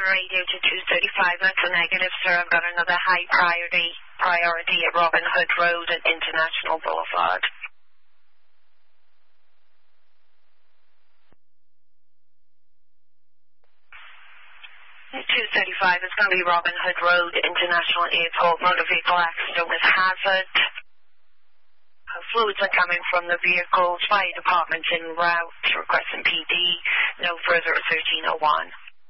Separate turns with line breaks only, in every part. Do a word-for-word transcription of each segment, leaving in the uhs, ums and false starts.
radio to two thirty-five, that's a negative, sir. I've got another high priority priority at Robin Hood Road at International Boulevard. two thirty-five is going to be Robin Hood Road, International Airport, motor vehicle accident with hazard. Uh, fluids are coming from the vehicles, fire department's en route, requesting P D, no further at thirteen oh one.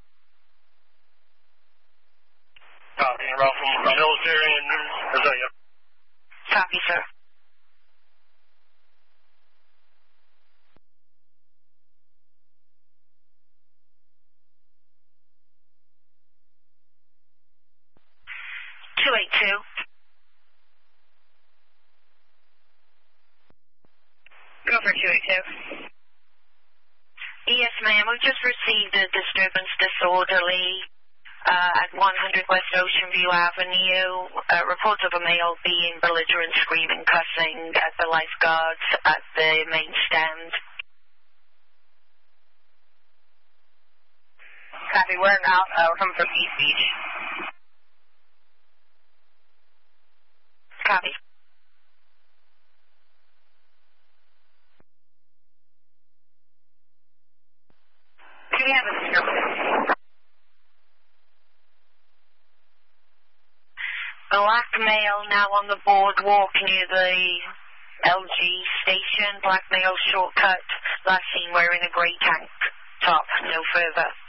Copy, and Ralph from military and Brazilian.
Copy, sir. two eighty-two.
Go for two eighty-two.
Yes, ma'am. We've just received a disturbance disorderly uh, at one hundred West Ocean View Avenue. Uh, reports of a male being belligerent, screaming, cussing at the lifeguards at the main stand.
Copy. We're out. Uh, we're coming from East Beach.
Copy.
Do we have a description?
Black male now on the boardwalk near the L G station. Black male shortcut. Last seen wearing a grey tank top. No further.